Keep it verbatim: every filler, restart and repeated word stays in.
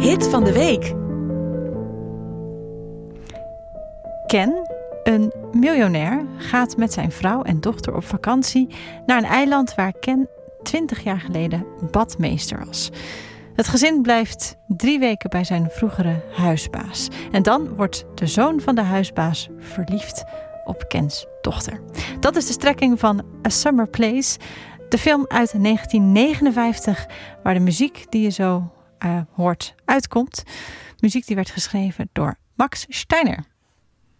Hit van de week. Ken, een miljonair, gaat met zijn vrouw en dochter op vakantie naar een eiland waar Ken twintig jaar geleden badmeester was. Het gezin blijft drie weken bij zijn vroegere huisbaas. En dan wordt de zoon van de huisbaas verliefd op Kens dochter. Dat is de strekking van A Summer Place, de film uit negentien negenenvijftig, waar de muziek die je zo uh, hoort uitkomt. Muziek die werd geschreven door Max Steiner.